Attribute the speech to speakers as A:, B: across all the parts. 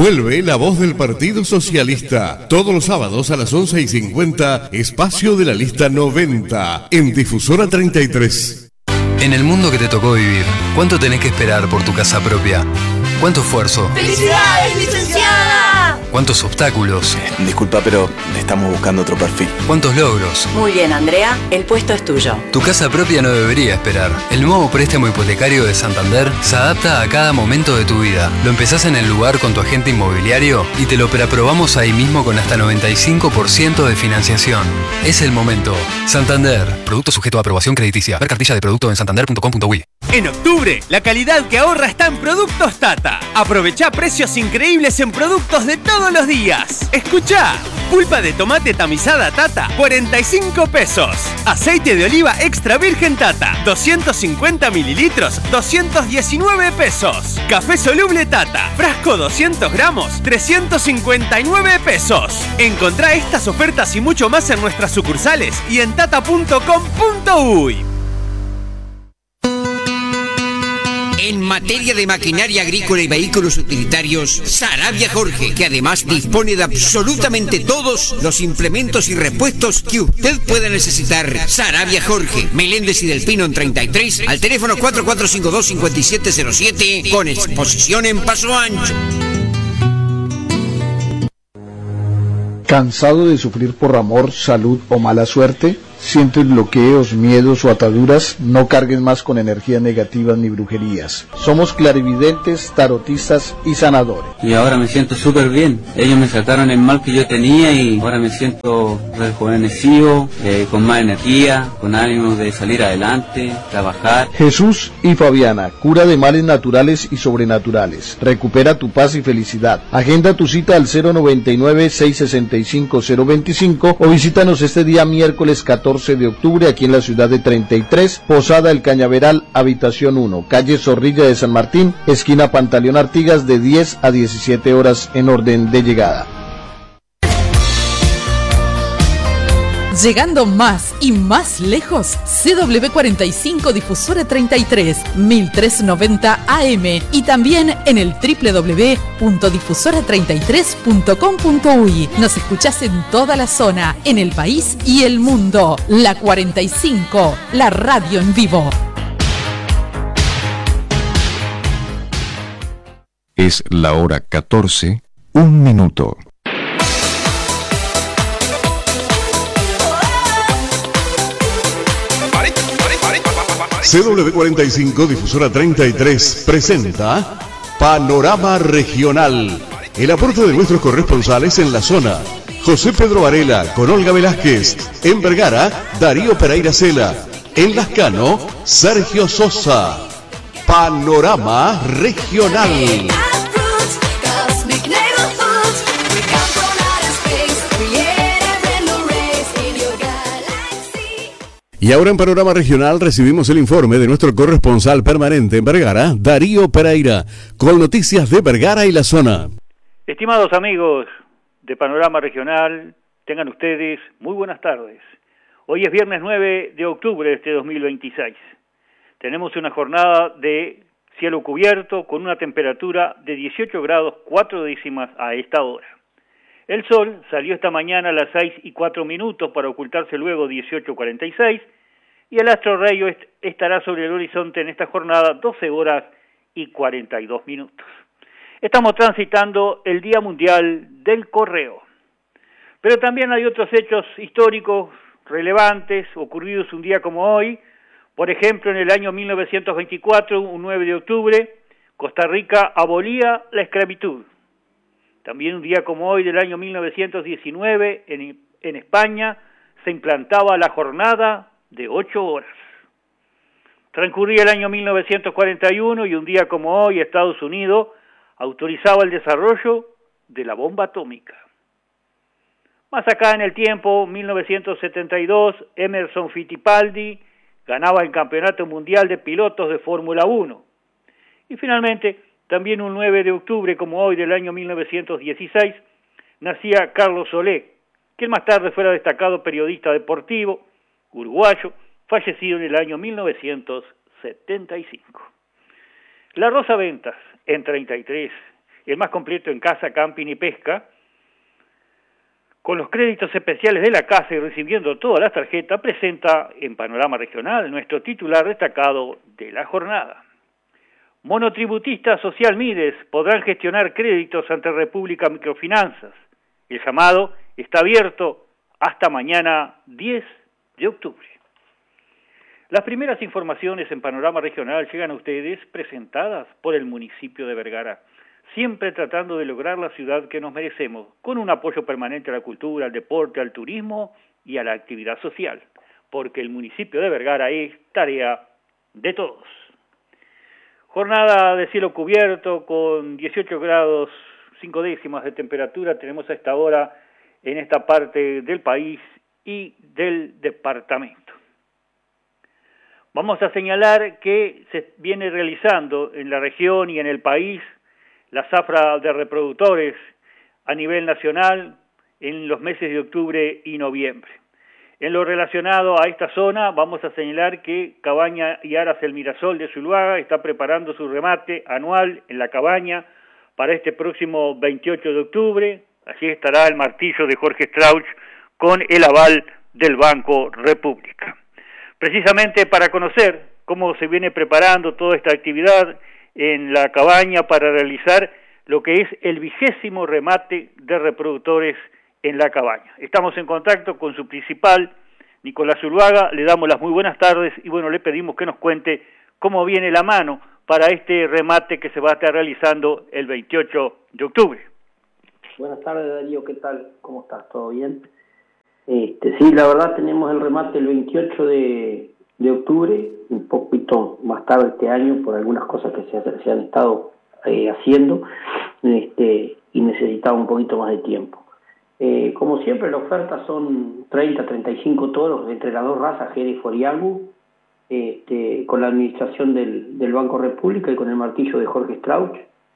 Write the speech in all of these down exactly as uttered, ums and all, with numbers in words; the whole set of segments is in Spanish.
A: Vuelve La Voz del Partido Socialista. Todos los sábados a las once y cincuenta, espacio de la lista noventa, en Difusora treinta y tres.
B: En el mundo que te tocó vivir, ¿cuánto tenés que esperar por tu casa propia? ¿Cuánto esfuerzo?
C: ¡Felicidades, licenciada!
B: ¿Cuántos obstáculos?
D: Eh, disculpa, pero estamos buscando otro perfil.
B: ¿Cuántos logros?
E: Muy bien, Andrea, el puesto es tuyo.
B: Tu casa propia no debería esperar. El nuevo préstamo hipotecario de Santander se adapta a cada momento de tu vida. Lo empezás en el lugar con tu agente inmobiliario y te lo preaprobamos ahí mismo con hasta noventa y cinco por ciento de financiación. Es el momento. Santander. Producto sujeto a aprobación crediticia. Ver cartilla de producto en santander punto com punto uy.
F: En octubre, la calidad que ahorra está en Productos Tata. Aprovechá precios increíbles en productos de todos los días. Escuchá, pulpa de tomate tamizada Tata, cuarenta y cinco pesos. Aceite de oliva extra virgen Tata, doscientos cincuenta mililitros, doscientos diecinueve pesos. Café soluble Tata, frasco doscientos gramos, trescientos cincuenta y nueve pesos. Encontrá estas ofertas y mucho más en nuestras sucursales y en tata punto com punto uy.
G: En materia de maquinaria agrícola y vehículos utilitarios, Sarabia Jorge, que además dispone de absolutamente todos los implementos y repuestos que usted pueda necesitar. Sarabia Jorge, Meléndez y Del Pino en treinta y tres, al teléfono cuatro cuatro cinco dos, cinco siete cero siete, con exposición en Paso Ancho.
H: ¿Cansado de sufrir por amor, salud o mala suerte? ¿Sientes bloqueos, miedos o ataduras? No cargues más con energías negativas ni brujerías. Somos clarividentes, tarotistas y sanadores.
I: Y ahora me siento súper bien. Ellos me sacaron el mal que yo tenía y ahora me siento rejuvenecido, eh, con más energía, con ánimo de salir adelante, trabajar.
H: Jesús y Fabiana, cura de males naturales y sobrenaturales. Recupera tu paz y felicidad. Agenda tu cita al cero noventa y nueve, seiscientos sesenta y cinco, cero veinticinco o visítanos este día miércoles catorce de octubre aquí en la ciudad de treinta y tres, Posada El Cañaveral, habitación uno, calle Zorrilla de San Martín, esquina Pantaleón Artigas, de diez a diecisiete horas en orden de llegada.
J: Llegando más y más lejos, C W cuarenta y cinco Difusora treinta y tres, mil trescientos noventa A M y también en el doble u doble u doble u punto difusora treinta y tres punto com punto uy. Nos escuchás en toda la zona, en el país y el mundo. La cuarenta y cinco, la radio en vivo.
K: Es la hora catorce, un minuto.
A: C W cuarenta y cinco Difusora treinta y tres presenta Panorama Regional. El aporte de nuestros corresponsales en la zona. José Pedro Varela con Olga Velázquez. En Vergara, Darío Pereira Cela. En Lascano, Sergio Sosa. Panorama Regional. Y ahora en Panorama Regional recibimos el informe de nuestro corresponsal permanente en Vergara, Darío Pereira, con noticias de Vergara y la zona.
L: Estimados amigos de Panorama Regional, tengan ustedes muy buenas tardes. Hoy es viernes nueve de octubre de este dos mil veintiséis. Tenemos una jornada de cielo cubierto con una temperatura de dieciocho grados cuatro décimas a esta hora. El sol salió esta mañana a las seis y cuatro minutos para ocultarse luego dieciocho cuarenta y seis y el astro rey est- estará sobre el horizonte en esta jornada doce horas y cuarenta y dos minutos. Estamos transitando el Día Mundial del Correo. Pero también hay otros hechos históricos relevantes ocurridos un día como hoy. Por ejemplo, en el año mil novecientos veinticuatro, un nueve de octubre, Costa Rica abolía la esclavitud. También un día como hoy del año mil novecientos diecinueve, en, en España, se implantaba la jornada de ocho horas. Transcurría el año mil novecientos cuarenta y uno y un día como hoy Estados Unidos autorizaba el desarrollo de la bomba atómica. Más acá en el tiempo, mil novecientos setenta y dos, Emerson Fittipaldi ganaba el Campeonato Mundial de Pilotos de Fórmula uno. Y finalmente, también un nueve de octubre, como hoy del año mil novecientos dieciséis, nacía Carlos Solé, quien más tarde fuera destacado periodista deportivo, uruguayo, fallecido en el año mil novecientos setenta y cinco. La Rosa Ventas, en treinta y tres, el más completo en casa, camping y pesca, con los créditos especiales de la casa y recibiendo todas las tarjetas, presenta en Panorama Regional nuestro titular destacado de la jornada. Monotributistas Social Mides podrán gestionar créditos ante República Microfinanzas. El llamado está abierto hasta mañana diez de octubre. Las primeras informaciones en Panorama Regional llegan a ustedes presentadas por el municipio de Vergara, siempre tratando de lograr la ciudad que nos merecemos, con un apoyo permanente a la cultura, al deporte, al turismo y a la actividad social, porque el municipio de Vergara es tarea de todos. Jornada de cielo cubierto con dieciocho grados cinco décimas de temperatura tenemos a esta hora en esta parte del país y del departamento. Vamos a señalar que se viene realizando en la región y en el país la zafra de reproductores a nivel nacional en los meses de octubre y noviembre. En lo relacionado a esta zona, vamos a señalar que Cabaña y Aras El Mirasol de Zuluaga está preparando su remate anual en la cabaña para este próximo veintiocho de octubre. Allí estará el martillo de Jorge Strauch con el aval del Banco República. Precisamente para conocer cómo se viene preparando toda esta actividad en la cabaña para realizar lo que es el vigésimo remate de reproductores en la cabaña. Estamos en contacto con su principal, Nicolás Zuluaga, le damos las muy buenas tardes y bueno, le pedimos que nos cuente cómo viene la mano para este remate que se va a estar realizando el veintiocho de octubre.
M: Buenas tardes, Darío, ¿qué tal? ¿Cómo estás? ¿Todo bien? Este, sí, la verdad tenemos el remate el veintiocho de octubre, un poquito más tarde este año por algunas cosas que se, se han estado eh, haciendo este, y necesitaba un poquito más de tiempo. Eh, como siempre, la oferta son treinta, treinta y cinco toros entre las dos razas, Hereford y Angus, este, con la administración del, del Banco República y con el martillo de Jorge Strauch.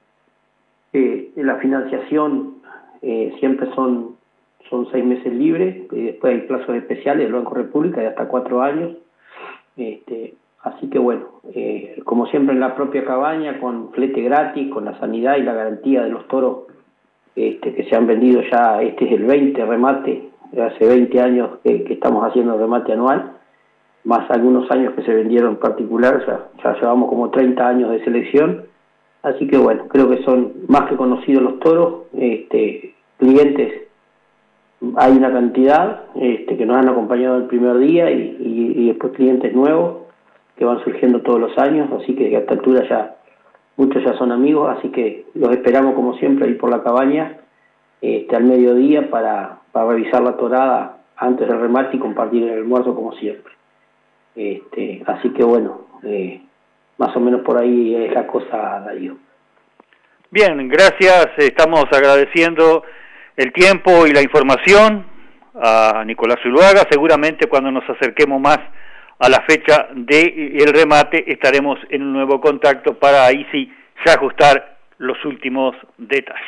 M: Eh, la financiación eh, siempre son, son seis meses libres, y después hay plazos especiales del Banco República de hasta cuatro años. Este, así que bueno, eh, como siempre en la propia cabaña, con flete gratis, con la sanidad y la garantía de los toros este, que se han vendido ya, este es el veinte remate, hace veinte años que, que estamos haciendo el remate anual, más algunos años que se vendieron en particular, ya, ya llevamos como treinta años de selección, así que bueno, creo que son más que conocidos los toros, este, clientes. Hay una cantidad este, que nos han acompañado el primer día y, y, y después clientes nuevos que van surgiendo todos los años, así que a esta altura ya muchos ya son amigos, así que los esperamos como siempre ahí por la cabaña este, al mediodía para, para revisar la torada antes del remate y compartir el almuerzo como siempre. Este, así que bueno, eh, más o menos por ahí es la cosa, Darío.
L: Bien, gracias, estamos agradeciendo el tiempo y la información a Nicolás Zuluaga. Seguramente cuando nos acerquemos más a la fecha del remate estaremos en un nuevo contacto para ahí sí ya ajustar los últimos detalles.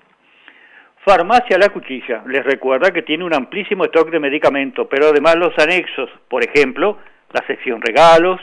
L: Farmacia La Cuchilla les recuerda que tiene un amplísimo stock de medicamentos, pero además los anexos, por ejemplo, la sección regalos,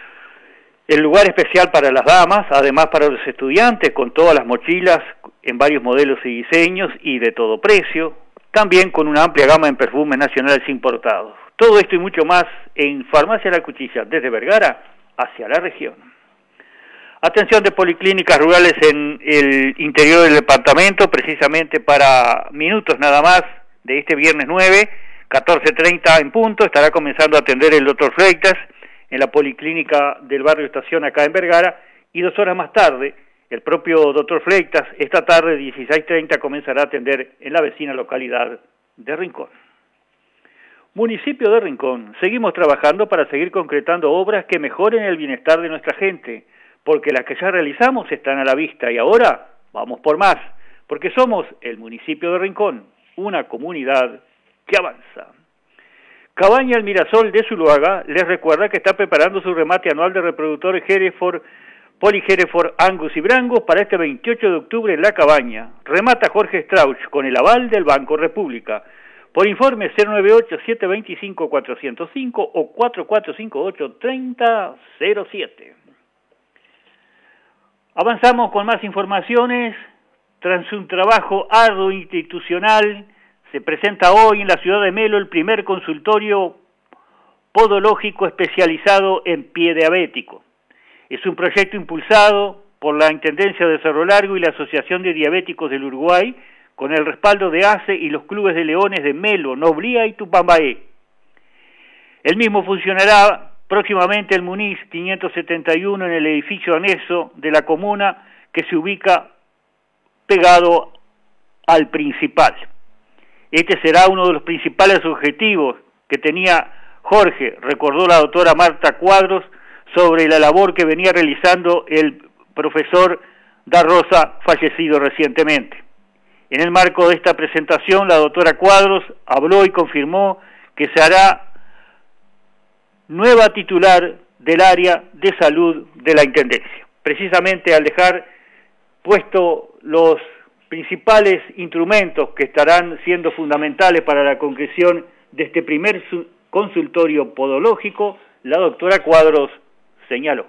L: el lugar especial para las damas, además para los estudiantes, con todas las mochilas en varios modelos y diseños y de todo precio, también con una amplia gama en perfumes nacionales importados. Todo esto y mucho más en Farmacia La Cuchilla, desde Vergara hacia la región. Atención de policlínicas rurales en el interior del departamento, precisamente para minutos nada más de este viernes nueve, catorce treinta en punto, estará comenzando a atender el doctor Freitas en la policlínica del barrio Estación acá en Vergara, y dos horas más tarde, el propio doctor Freitas, esta tarde dieciséis treinta, comenzará a atender en la vecina localidad de Rincón. Municipio de Rincón, seguimos trabajando para seguir concretando obras que mejoren el bienestar de nuestra gente, porque las que ya realizamos están a la vista y ahora vamos por más, porque somos el municipio de Rincón, una comunidad que avanza. Cabaña El Mirasol de Zuluaga les recuerda que está preparando su remate anual de reproductores Hereford, Poli Hereford, Angus y Brangus para este veintiocho de octubre en la cabaña. Remata Jorge Strauch con el aval del Banco República. Por informe cero nueve ocho, siete dos cinco, cuatro cero cinco o cuatro cuatro cinco ocho, tres cero cero siete. Avanzamos con más informaciones Tras un trabajo arduo institucional, se presenta hoy en la ciudad de Melo el primer consultorio podológico especializado en pie diabético. Es un proyecto impulsado por la Intendencia de Cerro Largo y la Asociación de Diabéticos del Uruguay, con el respaldo de A C E y los clubes de leones de Melo, Noblía y Tupambaé. El mismo funcionará próximamente el Muniz quinientos setenta y uno en el edificio anexo de la comuna que se ubica pegado al principal. Este será uno de los principales objetivos que tenía Jorge, recordó la doctora Marta Cuadros, sobre la labor que venía realizando el profesor Da Rosa, fallecido recientemente. En el marco de esta presentación, la doctora Cuadros habló y confirmó que se hará nueva titular del área de salud de la Intendencia. Precisamente al dejar puesto los principales instrumentos que estarán siendo fundamentales para la concreción de este primer consultorio podológico, la doctora Cuadros señaló.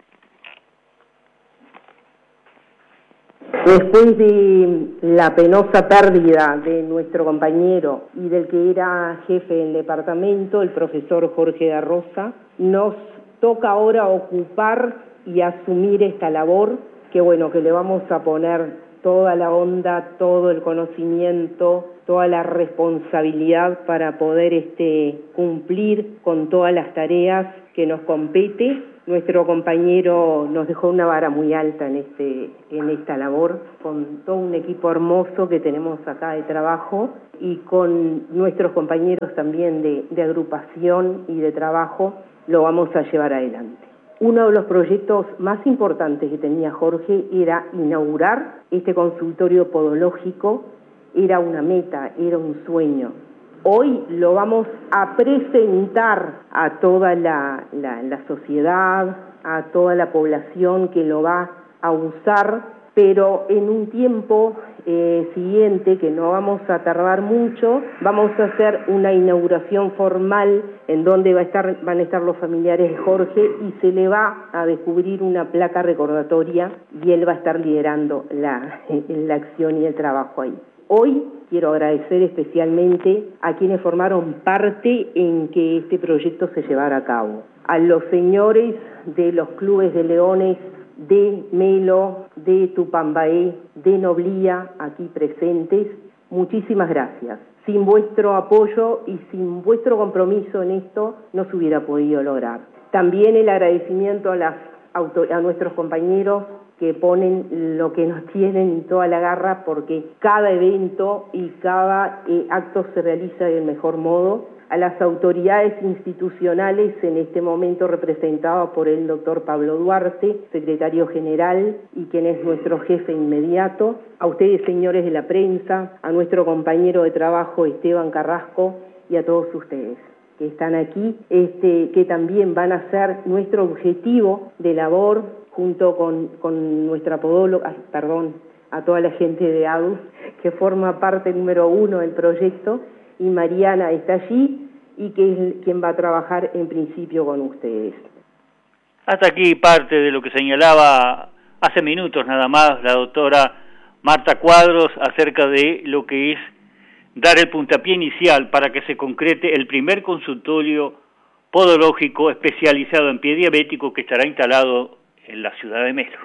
N: Después de la penosa pérdida de nuestro compañero y del que era jefe del departamento, el profesor Jorge Da Rosa, nos toca ahora ocupar y asumir esta labor, que bueno, que le vamos a poner toda la onda, todo el conocimiento, toda la responsabilidad para poder este, cumplir con todas las tareas que nos compete. Nuestro compañero nos dejó una vara muy alta en, este, en esta labor, con todo un equipo hermoso que tenemos acá de trabajo y con nuestros compañeros también de, de agrupación y de trabajo, lo vamos a llevar adelante. Uno de los proyectos más importantes que tenía Jorge era inaugurar este consultorio podológico, era una meta, era un sueño. Hoy lo vamos a presentar a toda la, la, la sociedad, a toda la población que lo va a usar, pero en un tiempo eh, siguiente, que no vamos a tardar mucho, vamos a hacer una inauguración formal en donde va a estar, van a estar los familiares de Jorge y se le va a descubrir una placa recordatoria y él va a estar liderando la, la acción y el trabajo ahí. Hoy quiero agradecer especialmente a quienes formaron parte en que este proyecto se llevara a cabo. A los señores de los clubes de leones de Melo, de Tupambaé, de Noblía, aquí presentes, muchísimas gracias. Sin vuestro apoyo y sin vuestro compromiso en esto no se hubiera podido lograr. También el agradecimiento a, las auto- a nuestros compañeros que ponen lo que nos tienen y toda la garra, porque cada evento y cada eh, acto se realiza del mejor modo. A las autoridades institucionales, en este momento representadas por el doctor Pablo Duarte, secretario general y quien es nuestro jefe inmediato, a ustedes señores de la prensa, a nuestro compañero de trabajo Esteban Carrasco y a todos ustedes que están aquí, este, que también van a ser nuestro objetivo de labor junto con, con nuestra podóloga, perdón, a toda la gente de A D U, que forma parte número uno del proyecto, y Mariana está allí y que es quien va a trabajar en principio con ustedes.
L: Hasta aquí parte de lo que señalaba hace minutos nada más la doctora Marta Cuadros acerca de lo que es dar el puntapié inicial para que se concrete el primer consultorio podológico especializado en pie diabético que estará instalado en la ciudad de Melo.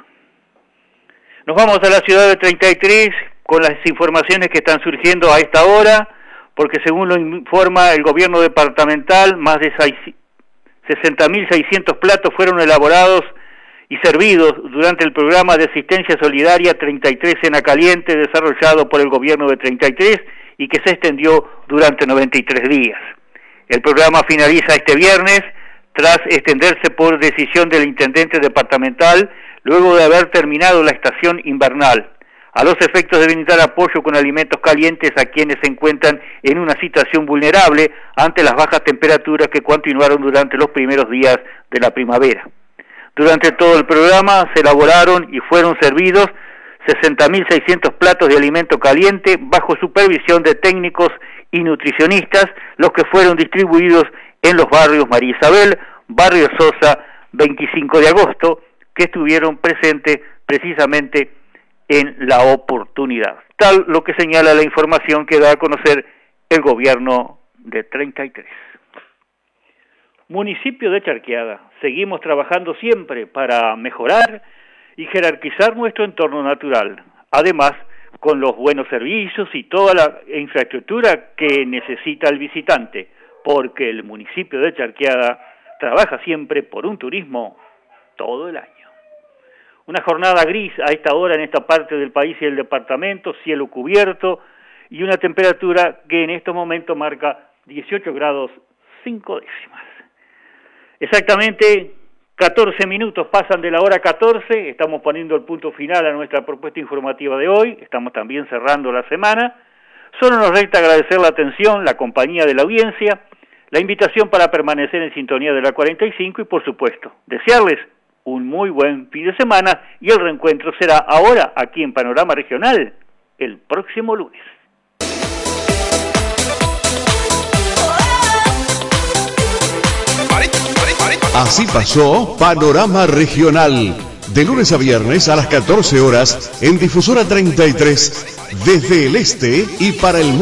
L: Nos vamos a la ciudad de treinta y tres con las informaciones que están surgiendo a esta hora, porque según lo informa el gobierno departamental, más de sesenta mil seiscientos platos fueron elaborados y servidos durante el programa de asistencia solidaria treinta y tres Cena Caliente, desarrollado por el gobierno de treinta y tres y que se extendió durante noventa y tres días. El programa finaliza este viernes, tras extenderse por decisión del intendente departamental, luego de haber terminado la estación invernal, a los efectos de brindar apoyo con alimentos calientes a quienes se encuentran en una situación vulnerable ante las bajas temperaturas que continuaron durante los primeros días de la primavera. Durante todo el programa se elaboraron y fueron servidos sesenta mil seiscientos platos de alimento caliente bajo supervisión de técnicos y nutricionistas, los que fueron distribuidos en los barrios María Isabel, Barrio Sosa, veinticinco de agosto, que estuvieron presentes precisamente en la oportunidad, tal lo que señala la información que da a conocer el gobierno de treinta y tres. Municipio de Charqueada, seguimos trabajando siempre para mejorar y jerarquizar nuestro entorno natural, además con los buenos servicios y toda la infraestructura que necesita el visitante, porque el municipio de Charqueada trabaja siempre por un turismo todo el año. Una jornada gris a esta hora en esta parte del país y el departamento, cielo cubierto y una temperatura que en estos momentos marca dieciocho grados cinco décimas. Exactamente catorce minutos pasan de la hora catorce, estamos poniendo el punto final a nuestra propuesta informativa de hoy, estamos también cerrando la semana. Solo nos resta agradecer la atención, la compañía de la audiencia, la invitación para permanecer en sintonía de la cuarenta y cinco y por supuesto, desearles un muy buen fin de semana y el reencuentro será ahora aquí en Panorama Regional el próximo lunes.
A: Así pasó Panorama Regional, de lunes a viernes a las catorce horas en Difusora treinta y tres, desde el este y para el mundo.